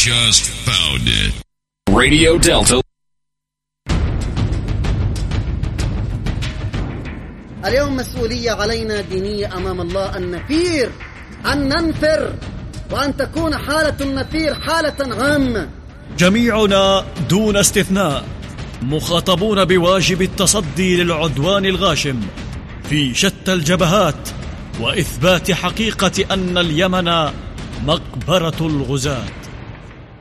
just found it. Radio Delta. اليوم مسؤولية علينا دينية أمام الله أن نثير، أن ننفر، وأن تكون حالة النفير حالة عامة. جميعنا دون استثناء مخاطبون بواجب التصدي للعدوان الغاشم في شتى الجبهات، وإثبات حقيقة أن اليمن مقبرة الغزاة.